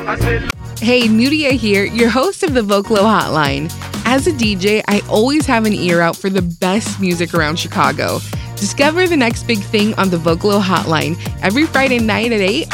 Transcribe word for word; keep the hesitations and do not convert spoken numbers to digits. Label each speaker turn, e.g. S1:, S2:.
S1: Hey, Nuria here, your host of the Vocalo Hotline. As a D J, I always have an ear out for the best music around Chicago. Discover the next big thing on the Vocalo Hotline every Friday night at eight